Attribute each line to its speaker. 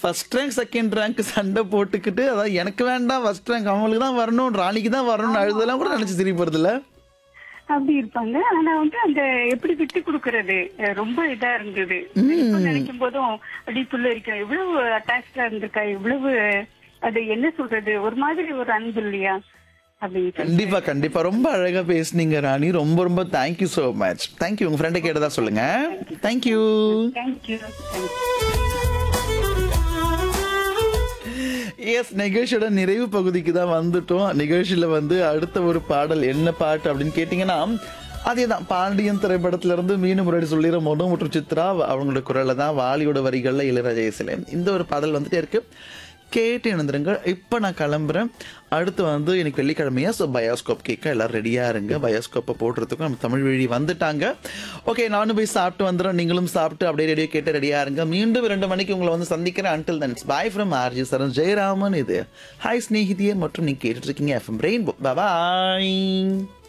Speaker 1: First rank second rank சண்டை போட்டுக்கிட்டு அதாவது எனக்கு வேண்டாம் ஃபர்ஸ்ட் ரேங்க் அவங்களுக்கு தான் வரணும் ராணிக்கு தான் வரணும்னு அழுதெல்லாம் கூட நினைச்சு சிரிப்பது இல்ல.
Speaker 2: அப்படி இருப்பாங்க. ஆனா வந்து அந்த எப்படி விட்டு கொடுக்கறது ரொம்ப இதா இருந்தது. இப்ப நினைக்கும் போதும் அப்படி புள்ள இருக்கா இவ்வளவு அட்டாச்சா இருந்திருக்கா இவ்வளவு அது என்ன சொல்றது ஒரு மாதிரி ஒரு அன்பு இல்லையா அப்படின்னு.
Speaker 1: கண்டிப்பா கண்டிப்பா ரொம்ப அழகா பேசுனீங்க ராணி. ரொம்ப ரொம்ப தேங்க்யூ சோ மச். தேங்க்யூ. உங்க ஃப்ரெண்டை கேட்டதா சொல்லுங்க. தேங்க்யூ.
Speaker 2: தேங்க்யூ.
Speaker 1: எஸ், நிகழ்ச்சியோட நிறைவு பகுதிக்கு தான் வந்துட்டோம். நிகழ்ச்சியில வந்து அடுத்த ஒரு பாடல் என்ன பாட்டு அப்படின்னு கேட்டீங்கன்னா அதேதான் பாண்டியன் திரைப்படத்துல இருந்து மீண்டும் முன்னாடி சொல்லிடுற மனோ மற்றும் சித்ரா அவங்களோட குரல்ல தான் வாலியோட வரிகள்ல இளையராஜா இசையில இந்த ஒரு பாடல் வந்துட்டே இருக்கு. கேட்டு இணைந்துருங்க. இப்போ நான் கிளம்புறேன். அடுத்து வந்து எனக்கு வெள்ளிக்கிழமையா, ஸோ பயோஸ்கோப் கேட்க எல்லாரும் ரெடியாக இருங்க. பயோஸ்கோப்பை போடுறதுக்கும் நம்ம தமிழ் வழி வந்துட்டாங்க. ஓகே, நானும் போய் சாப்பிட்டு வந்துடுறேன். நீங்களும் சாப்பிட்டு அப்படியே ரெடியாக கேட்டு ரெடியாக இருங்க. மீண்டும் 2 மணிக்கு உங்களை வந்து சந்திக்கிறேன். Until then bye from RJ சரண் ஜெயராமன். இது ஹாய் ஸ்நேகிதியே மற்றும் நீங்கள் கேட்டுட்டு இருக்கீங்க எஃப்எம் ரெயின்போ. பாய்.